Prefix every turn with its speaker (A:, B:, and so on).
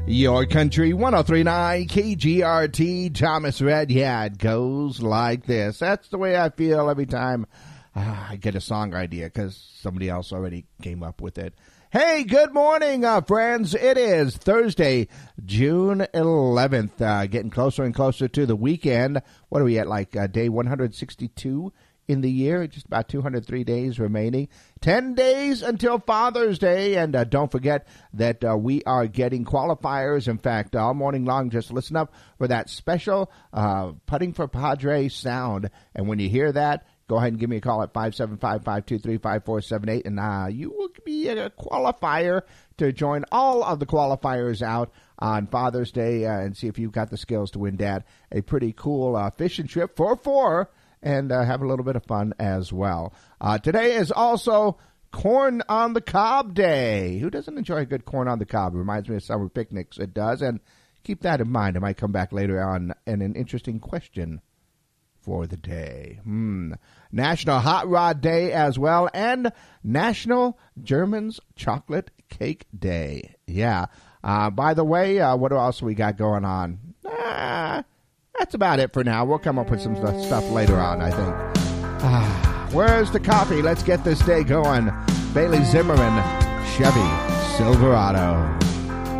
A: Your Country 103.9 KGRT, Thomas Red. Yeah, it goes like this. That's the way I feel every time I get a song idea because somebody else already came up with it. Hey, good morning, friends. It is Thursday, June 11th, getting closer and closer to the weekend. What are we at, like day 162 in the year? Just about 203 days remaining. 10 days until Father's Day. And don't forget that we are getting qualifiers. In fact, all morning long, just listen up for that special Putting for Padres sound. And when you hear that, go ahead and give me a call at 575-523-5478, and you will be a qualifier to join all of the qualifiers out on Father's Day and see if you've got the skills to win Dad a pretty cool fishing trip for four and have a little bit of fun as well. Today is also Corn on the Cob Day. Who doesn't enjoy a good corn on the cob? It reminds me of summer picnics. It does, and keep that in mind. I might come back later on in an interesting question for the day. National Hot Rod Day as well, and National German's Chocolate Cake Day. Yeah. By the way, what else we got going on? That's about it for now. We'll come up with some stuff later on, I think. Where's the coffee? Let's get this day going. Bailey Zimmerman, Chevy Silverado.